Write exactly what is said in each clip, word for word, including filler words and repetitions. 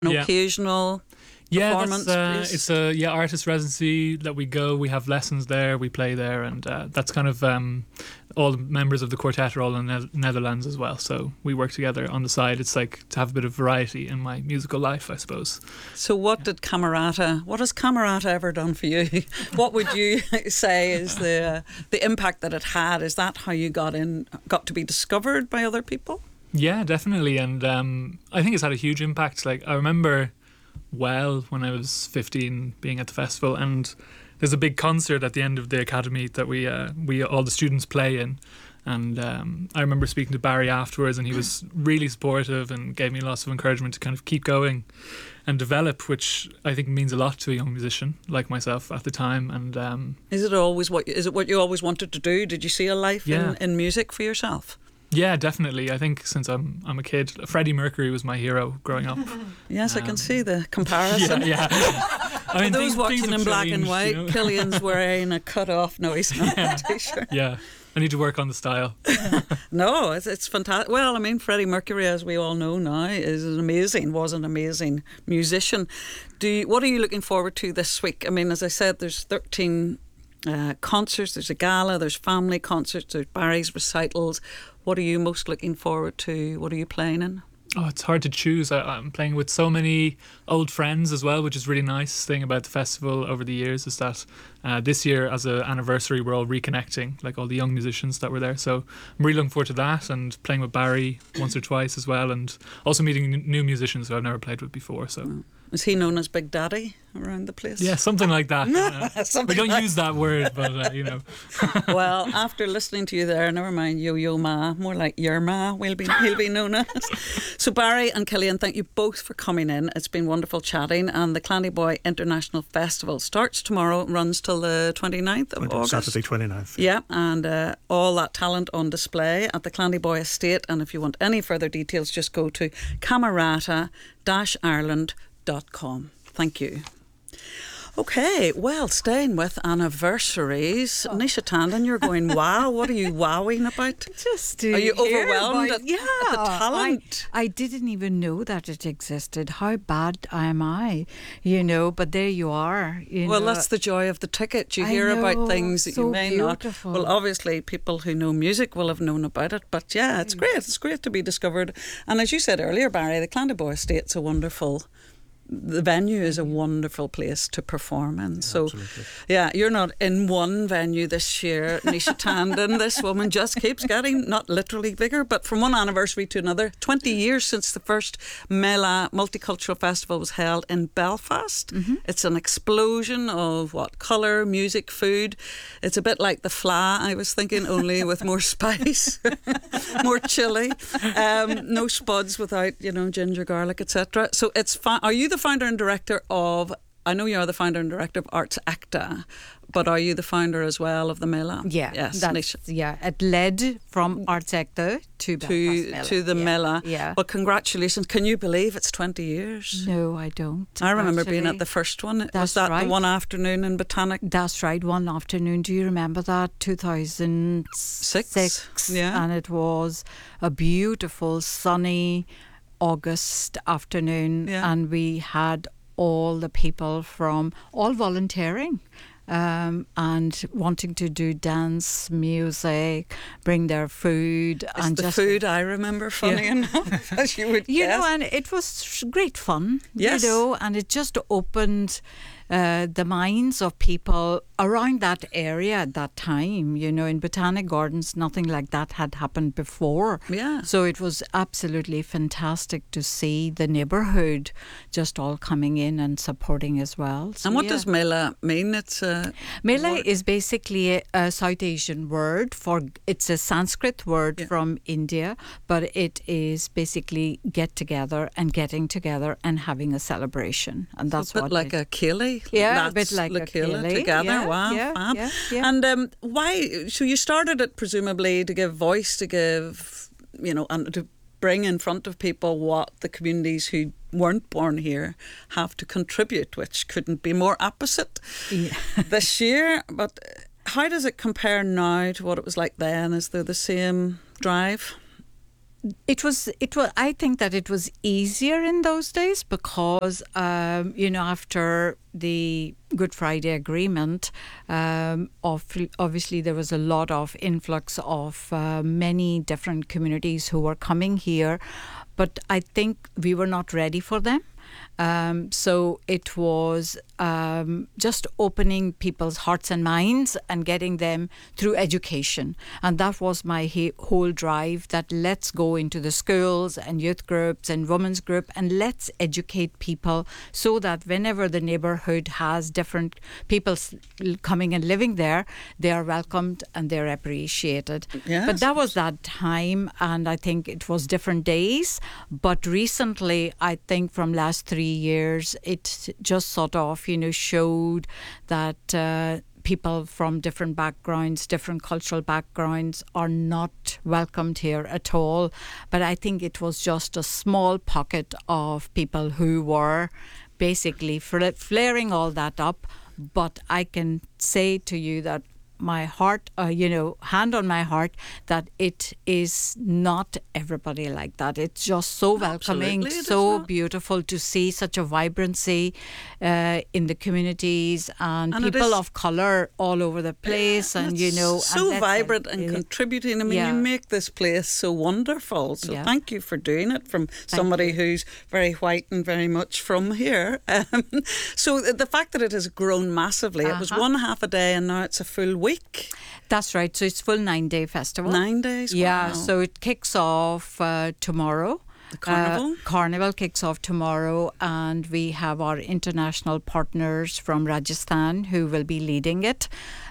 an yeah. occasional Yeah, performance that's, uh, place? it's a yeah artist residency that we go. We have lessons there. We play there, and uh, that's kind of um, all the members of the quartet are all in the ne- Netherlands as well. So we work together on the side. It's like to have a bit of variety in my musical life, I suppose. So what yeah. did Camerata, what has Camerata ever done for you? What would you say is the uh, the impact that it had? Is that how you got in, got to be discovered by other people? Yeah, definitely. And um, I think it's had a huge impact. Like I remember well when I was fifteen being at the festival, and there's a big concert at the end of the academy that we uh, we all the students play in, and um, I remember speaking to Barry afterwards, and he was really supportive and gave me lots of encouragement to kind of keep going and develop, which I think means a lot to a young musician like myself at the time. And um, is it always what is it what you always wanted to do? Did you see a life yeah. in, in music for yourself? Yeah, definitely. I think since I'm I'm a kid, Freddie Mercury was my hero growing up. Yes, um, I can see the comparison. Yeah, yeah. I mean, For those things, watching things in black changed, and white, you know? Killian's wearing a cut-off noise yeah. t-shirt. Yeah, I need to work on the style. No, it's, it's fantastic. Well, I mean, Freddie Mercury, as we all know now, is an amazing, was an amazing musician. Do you, what are you looking forward to this week? I mean, as I said, there's thirteen uh, concerts. There's a gala. There's family concerts. There's Barry's recitals. What are you most looking forward to? What are you playing in? Oh, it's hard to choose. I, I'm playing with so many old friends as well, which is really nice thing about the festival over the years is that uh, this year as an anniversary we're all reconnecting, like all the young musicians that were there. So I'm really looking forward to that and playing with Barry once or twice as well, and also meeting n- new musicians who I've never played with before. So. Mm. Is he known as Big Daddy around the place? Yeah, something like that. Uh, something we don't like use that word, but uh, you know. Well, after listening to you there, never mind Yo Yo Ma, more like Your Ma, will be he'll be known as. So Barry and Killian, thank you both for coming in. It's been wonderful chatting, and the Clannyboy International Festival starts tomorrow, runs till the twenty-ninth of August. Saturday twenty-ninth. Yeah, and uh, all that talent on display at the Clannyboy Estate. And if you want any further details, just go to camerata dash ireland dot com. Thank you. Okay, well, staying with anniversaries, oh. Nisha Tandon, you're going, wow, what are you wowing about? Just Are you overwhelmed about, at, yeah, at the talent? I, I didn't even know that it existed. How bad am I? You know, but there you are. You well, know. that's the joy of the ticket. You I hear know, about things that so you may beautiful. not. Well, obviously, people who know music will have known about it, but yeah, it's great. It's great to be discovered. And as you said earlier, Barry, the Clannyboy Estate's a wonderful... The venue is a wonderful place to perform in. Yeah, so, absolutely. Yeah, you're not in one venue this year, Nisha Tandon. This woman just keeps getting, not literally bigger, but from one anniversary to another. twenty years since the first Mela Multicultural Festival was held in Belfast. Mm-hmm. It's an explosion of what? Colour, music, food. It's a bit like the Fla, I was thinking, only with more spice, more chilli. Um, no spuds without, you know, ginger, garlic, et cetera. So it's fun. Are you the founder and director of, I know you are the founder and director of Arts Acta, but are you the founder as well of the Mela? Yeah, yes, that's, yeah. It led from Arts Acta to to, Mela. to the yeah. Mela. Yeah. Well, congratulations. Can you believe it's twenty years? No, I don't. I remember actually. being at the first one. That's Was that right. the one afternoon in Botanic? That's right, one afternoon. Do you remember that? two thousand six. Six, yeah. And it was a beautiful, sunny August afternoon, yeah. and we had all the people from all volunteering um, and wanting to do dance, music, bring their food. It's and the just food I remember, funny yeah. enough, as you would You guess. know, and it was great fun, yes. you know, and it just opened uh, the minds of people around that area at that time. You know, in Botanic Gardens, nothing like that had happened before. Yeah. So it was absolutely fantastic to see the neighbourhood just all coming in and supporting as well. So, and what yeah. does Mela mean? It's a Mela word? is basically a, a South Asian word for, it's a Sanskrit word yeah. from India, but it is basically get together and getting together and having a celebration. And so that's a bit what like it, a Ceilidh. Yeah, a That's bit like a Ceilidh Ceilidh. together. Yeah, wow, yeah, fab. yeah, yeah. And um, why? So you started it presumably to give voice, to give, you know, and to bring in front of people what the communities who weren't born here have to contribute, which couldn't be more opposite yeah. this year. But how does it compare now to what it was like then? Is there the same drive? It was, it was, I think that it was easier in those days because, um, you know, after the Good Friday Agreement, um, of, obviously there was a lot of influx of uh, many different communities who were coming here, but I think we were not ready for them. Um, so it was um, just opening people's hearts and minds and getting them through education. And that was my he- whole drive, that let's go into the schools and youth groups and women's group and let's educate people so that whenever the neighborhood has different people s- coming and living there, they are welcomed and they're appreciated. Yes. But that was that time, and I think it was different days. But recently, I think from last three years, it just sort of, you know, showed that uh, people from different backgrounds, different cultural backgrounds are not welcomed here at all. But I think it was just a small pocket of people who were basically fl- flaring all that up. But I can say to you that my heart, uh, you know, hand on my heart, that it is not everybody like that. It's just so welcoming, Absolutely, it is so not. beautiful to see such a vibrancy uh, in the communities and, And it people is- of colour all over the place, and you it's know, so and vibrant that's- and uh, contributing. I mean, yeah. you make this place so wonderful. So Yeah. thank you for doing it from somebody you. who's very white and very much from here. Um, so the the fact that it has grown massively, it was Uh-huh. one half a day and now it's a full week, That's right. So it's full nine day festival. nine days. Yeah, Wow. so it kicks off uh, tomorrow. The carnival? Uh, carnival kicks off tomorrow, and we have our international partners from Rajasthan who will be leading it.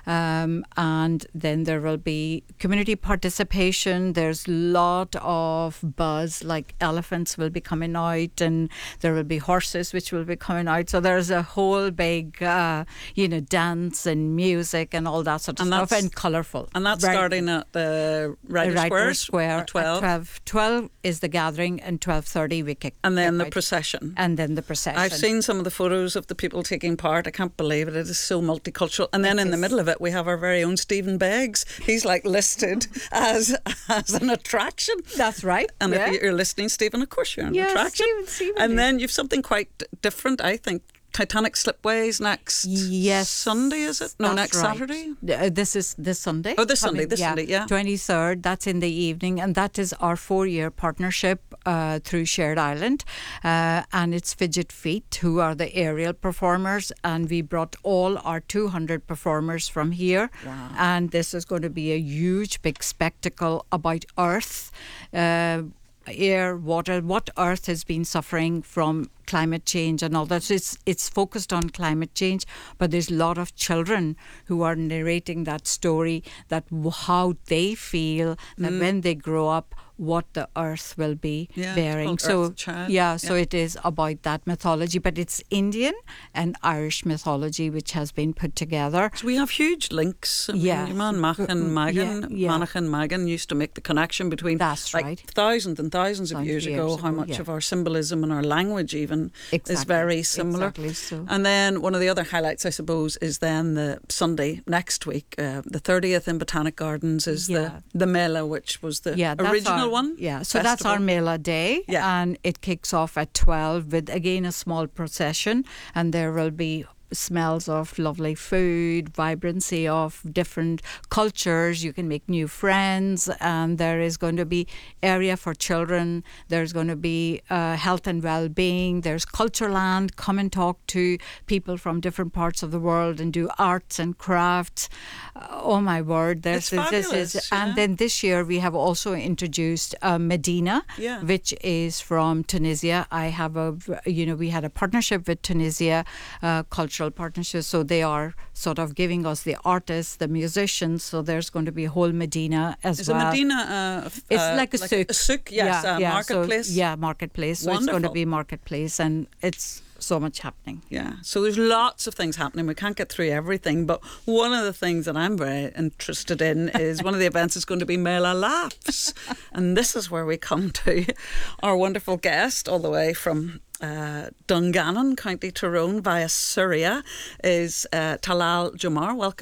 Um, and then there will be community participation. There's a lot of buzz, like elephants will be coming out, and there will be horses which will be coming out. So there's a whole big, uh, you know, dance and music and all that sort of And stuff, that's- and colourful. and that's Very starting at the Writer Writer Square, Square at twelve, At twelve. twelve is the gathering, and twelve thirty we kick. and then kick the out. procession. and then the procession. I've seen some of the photos of the people taking part. I can't believe it. It is so multicultural. And then It in the is. middle of it, we have our very own Stephen Beggs. He's like listed as as an attraction. That's right. And yeah. if you're listening, Stephen, of course you're an Yeah, attraction. Stephen, Stephen and is. then you've something quite d- different, I think. Titanic Slipways next Yes, Sunday, is it? No, that's next right. Saturday. Uh, this is this Sunday. Oh, this Sunday, Coming- this Sunday, yeah. twenty-third. That's in the evening, and that is our four-year partnership uh, through Shared Island, uh, and it's Fidget Feet who are the aerial performers, and we brought all our two hundred performers from here, Wow. and this is going to be a huge, big spectacle about Earth. Uh, air, water, what Earth has been suffering from climate change and all that. So it's it's focused on climate change, but there's a lot of children who are narrating that story, that w- how they feel that when they grow up, what the Earth will be Yeah, it's bearing. called So Earth Child. yeah, so Yeah. it is about that mythology, but it's Indian and Irish mythology which has been put together. So we have huge links. I mean, Yeah. your man Mach and Mm, Magan, yeah, yeah. Manach and Magan used to make the connection between That's like right. thousands and thousands of Thousands years of ago, years how ago, much yeah. of our symbolism and our language even is Exactly, very similar. exactly so. And then one of the other highlights, I suppose, is then the Sunday next week, uh, the thirtieth in Botanic Gardens is Yeah. the the Mela, which was the Yeah, that's original our- one. Yeah, so that's our festival. Mela Day, Yeah. and it kicks off at twelve with again a small procession, and there will be smells of lovely food, vibrancy of different cultures. You can make new friends, and there is going to be area for children. There's going to be uh, health and well-being. There's Cultureland. Come and talk to people from different parts of the world and do arts and crafts. Uh, oh my word! There's It's this fabulous, is, yeah. and then this year we have also introduced uh, Medina, Yeah. which is from Tunisia. I have a, you know, we had a partnership with Tunisia, uh, cultural partnership. So they are sort of giving us the artists, the musicians. So there's going to be a whole Medina as Is well. a Medina uh, f- It's uh, like a souk. A souk, yes, yeah, a yeah, marketplace. So, yeah, marketplace. So it's going to Wonderful. be marketplace, and it's so much happening. Yeah, so there's lots of things happening. We can't get through everything, but one of the things that I'm very interested in is one of the events is going to be Mela Laughs. And this is where we come to our wonderful guest, all the way from uh, Dungannon, County Tyrone, via Syria, is uh, Talal Jomar. Welcome.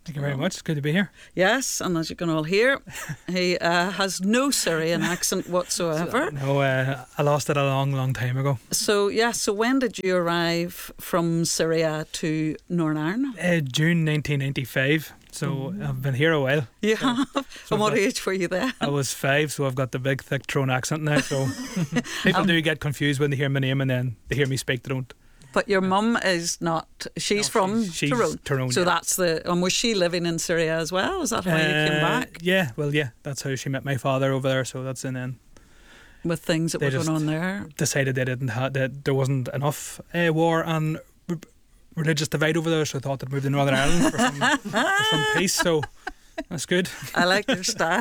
Thank you very much. It's good to be here. Yes, and as you can all hear, he uh, has no Syrian accent whatsoever. No, uh, I lost it a long, long time ago. So, yeah, so when did you arrive from Syria to Northern Ireland? Uh, June nineteen ninety-five. So mm. I've been here a while. You so, have? So and what age were you there? I was five, so I've got the big, thick Tyrone accent now. So people um, do get confused when they hear my name and then they hear me speak. They don't. But your mum is not, she's no, from she's, she's Tyrone. Tyrone. So yeah. that's the, and was she living in Syria as well? Is that how uh, you came back? Yeah, well, yeah, that's how she met my father over there. So that's in then. With things that were going on there? Decided they didn't have, that there wasn't enough uh, war and r- religious divide over there. So I thought they'd move to Northern Ireland for some, for some peace. So that's good. I like your style.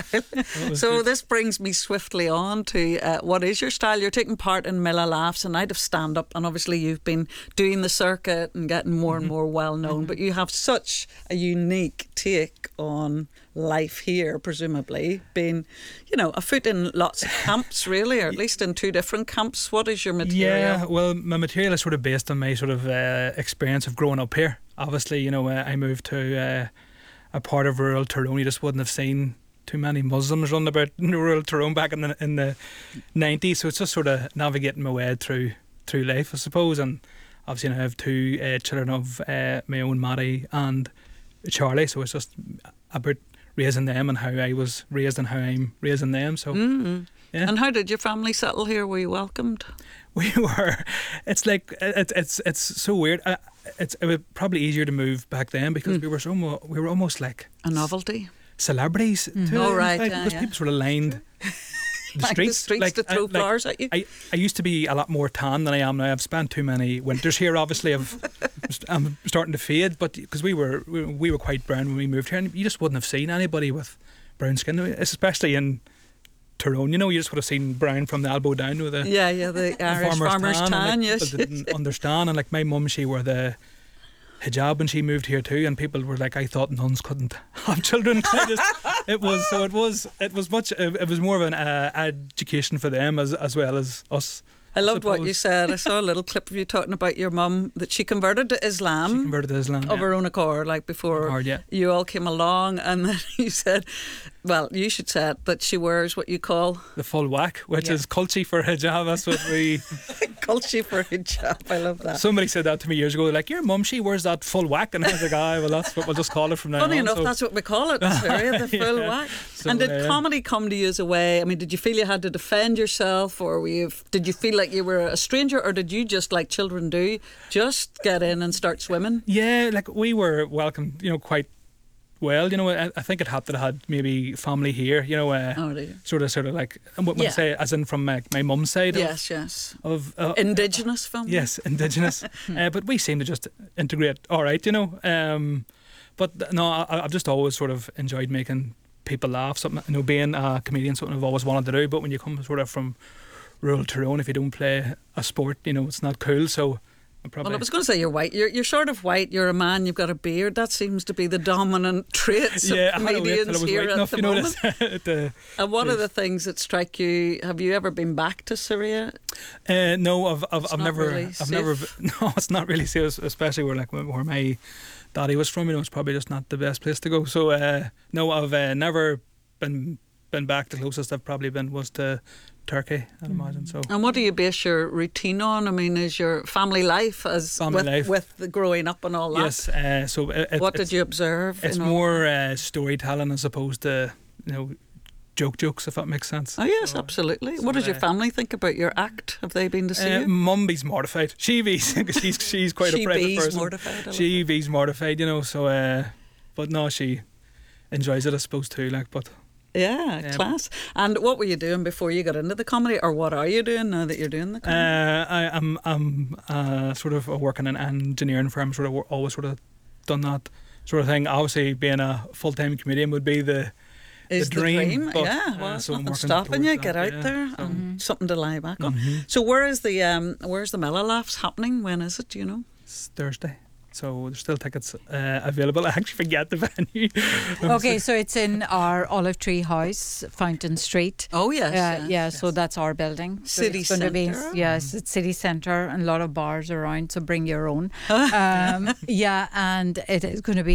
So good. This brings me swiftly on to uh, what is your style? You're taking part in Milla Laughs, a night of stand-up, and obviously you've been doing the circuit and getting more mm-hmm. and more well-known, mm-hmm. but you have such a unique take on life here, presumably, being, you know, afoot in lots of camps, really, or at least in two different camps. What is your material? Yeah, well, my material is sort of based on my sort of uh, experience of growing up here. Obviously, you know, uh, I moved to... Uh, a part of rural Tyrone. You just wouldn't have seen too many Muslims running about in rural Tyrone back in the in the nineties. So it's just sort of navigating my way through through life, I suppose. And obviously, I have two uh, children of uh, my own, Maddie and Charlie. So it's just about raising them and how I was raised and how I'm raising them. So, mm-hmm. yeah. And how did your family settle here? Were you welcomed? We were. It's like it's it's it's so weird. I, It's it was probably easier to move back then because mm. we were so mo- we were almost like a novelty, celebrities. Mm. Too. Oh right, like, yeah, because yeah. people sort of lined the like streets, the streets like, to throw I, flowers like, at you. I, I used to be a lot more tan than I am now. I've spent too many winters here. Obviously, I've I'm starting to fade, but because we were we, we were quite brown when we moved here, and you just wouldn't have seen anybody with brown skin, especially in Tyrone. You know, you just would have seen brown from the elbow down with the yeah, yeah, the Irish farmer's, farmer's tan. tan and, like, yes, people didn't understand, and like my mum, she wore the hijab when she moved here too, and people were like, I thought nuns couldn't have children. I just, it was so it was it was much it was more of an uh, education for them as as well as us. I loved what you said. I saw a little clip of you talking about your mum that she converted to Islam. She converted to Islam of yeah. her own accord, like before accord, yeah. you all came along, and then you said, well, you should say it, that she wears what you call the full whack, which yeah. is culchi for hijab. That's what we culchi for hijab. I love that. Somebody said that to me years ago. Like, your mum, she wears that full whack, and I was like, ah, well, that's what we'll just call it from now Funny on. enough, so. that's what we call it in Syria, the full yeah. whack. So, and did uh, comedy come to you as a way? I mean, did you feel you had to defend yourself, or were you? Did you feel like you were a stranger, or did you just, like children do, just get in and start swimming? Yeah, like we were welcomed, you know, quite well. You know, I, I think it had that I had maybe family here. You know, uh, oh, dear. sort of, sort of like when yeah. I say, as in from my, my mum's side. Yes, of, yes. Of uh, indigenous family. Yes, indigenous. uh, but we seem to just integrate all right. You know, um, but no, I, I've just always sort of enjoyed making people laugh. Something, you know, being a comedian, something I've always wanted to do. But when you come sort of from rural Tyrone, if you don't play a sport, you know, it's not cool. So I'm probably. Well, I was going to say you're white. You're you're sort of white. You're a man. You've got a beard. That seems to be the dominant traits yeah, of comedians here at enough, the you know, moment. the, and what the, are the things that strike you? Have you ever been back to Syria? Uh, no, I've I've, I've never really I've safe. never no, it's not really safe, especially where like where my daddy was from. You know, it's probably just not the best place to go. So uh, no, I've uh, never been been back. The closest I've probably been was to Turkey, I'd imagine. So. And what do you base your routine on? I mean, is your family life as family with, life. with the growing up and all that? Yes. Uh, so it, it, what did you observe? It's more uh, storytelling as opposed to, you know, joke jokes, if that makes sense. Oh yes, so, absolutely. So what does uh, your family think about your act? Have they been to see uh, you? Mum be's mortified. She be's she's she's quite she a private be's person. mortified. She be's mortified, you know. So, uh, but no, she enjoys it, I suppose too. Like, but. Yeah, yeah, class. And what were you doing before you got into the comedy, or what are you doing now that you're doing the comedy? Uh, I, I'm I'm uh, sort of working in an engineering firm. Sort of always sort of done that sort of thing. Obviously, being a full time comedian would be the Is the dream. The dream. But, yeah, well, uh, it's so nothing stopping you. that, Get out yeah. there So, and mm-hmm. something to lie back on. Mm-hmm. So where is the um, where's the Milla Laughs happening? When is it? Do you know? It's Thursday. So there's still tickets uh, available. I actually forget the venue. Okay, so it's in our Olive Tree House, Fountain Street. Oh yes, uh, yes. yeah. Yes. So that's our building. City so Centre. Yes, it's City Centre, and a lot of bars around. So bring your own. um, yeah, and it is going to be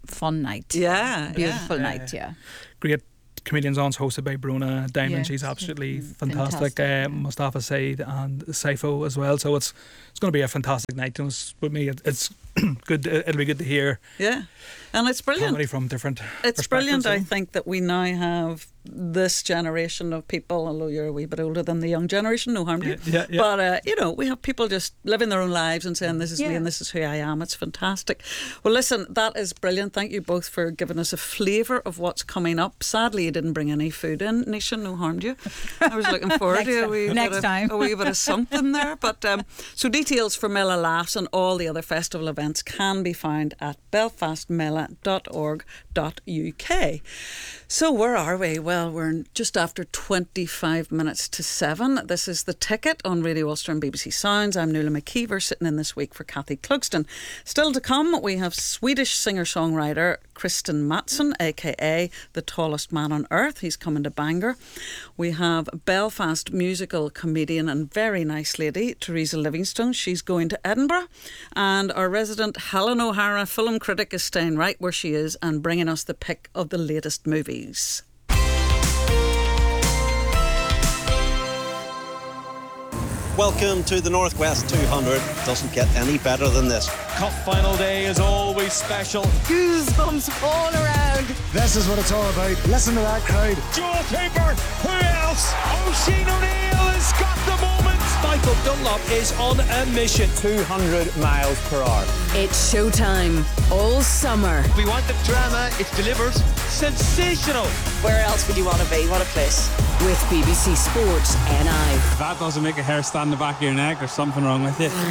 fun night. Yeah, Beautiful yeah. night, yeah. Great comedians on, hosted by Brona Diamond. Yes. She's absolutely Mm, fantastic. fantastic, Uh, yeah. Mustafa Said and Saifo as well. So it's it's going to be a fantastic night. And it's, with me, it, it's good. It'll be good to hear Yeah. And it's brilliant. comedy from different. It's brilliant, perspectives, I you know. think, that we now have this generation of people, although you're a wee bit older than the young generation, no harm to you. Yeah, yeah, yeah. But, uh, you know, we have people just living their own lives and saying, this is me Yeah. and this is who I am. It's fantastic. Well, listen, that is brilliant. Thank you both for giving us a flavour of what's coming up. Sadly, you didn't bring any food in, Nisha, no harm to you. I was looking forward to a Next wee, time. bit Next of, time. a wee bit of something there. But um, so details for Mela Laughs and all the other festival events can be found at belfast mela dot org dot U K. So where are we? Well, we're just after twenty-five minutes to seven. This is The Ticket on Radio Ulster and B B C Sounds. I'm Nuala McKeever, sitting in this week for Kathy Clugston. Still to come, we have Swedish singer-songwriter Christian Mattsson, aka The Tallest Man on Earth. He's coming to Bangor. We have Belfast musical comedian and very nice lady Teresa Livingstone. She's going to Edinburgh. And our resident Helen O'Hara film critic is staying right where she is and bringing us the pick of the latest movies. Welcome to the Northwest two hundred. Doesn't get any better than this. Cup final day is always special. Goosebumps all around. This is what it's all about. Listen to that crowd. Joel Paper, who else? Oisin O'Neill has got the moment. Michael Dunlop is on a mission. two hundred miles per hour. It's showtime all summer. We want the drama, it delivers. Sensational. Where else would you want to be? What a place. With B B C Sport N I. If that doesn't make a hair stand in the back of your neck, there's something wrong with you.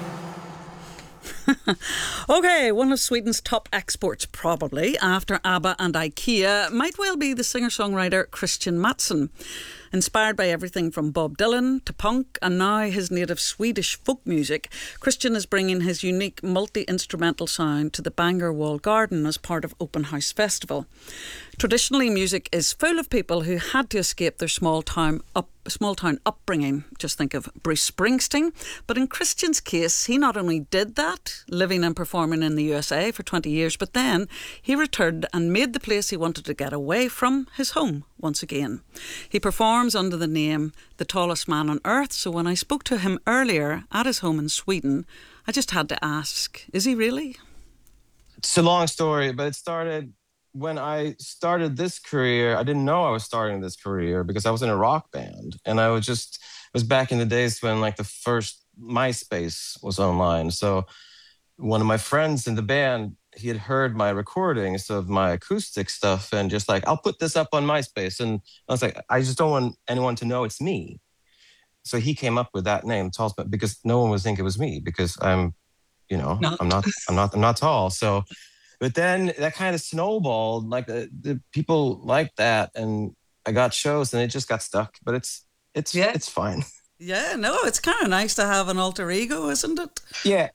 Okay, one of Sweden's top exports, probably, after ABBA and IKEA, might well be the singer-songwriter Christian Mattsson. Inspired by everything from Bob Dylan to punk and now his native Swedish folk music, Christian is bringing his unique multi-instrumental sound to the Bangor Walled Garden as part of Open House Festival. Traditionally, music is full of people who had to escape their small town up small town upbringing. Just think of Bruce Springsteen. But in Christian's case, he not only did that, living and performing in the U S A for twenty years, but then he returned and made the place he wanted to get away from his home once again. He performs under the name The Tallest Man on Earth, so when I spoke to him earlier at his home in Sweden, I just had to ask, is he really? It's a long story, but it started when I started this career. I didn't know I was starting this career because I was in a rock band, and I was just, it was back in the days when like the first MySpace was online. So one of my friends in the band, he had heard my recordings of my acoustic stuff and just like, I'll put this up on MySpace. And I was like, I just don't want anyone to know it's me. So he came up with that name, Tallest Man, because no one would think it was me because I'm, you know, No. I'm not, I'm not, I'm not tall. So, but then that kind of snowballed, like the, the people liked that, and I got shows and it just got stuck, but it's, it's, Yeah. it's fine. Yeah, no, it's kind of nice to have an alter ego, isn't it? Yeah.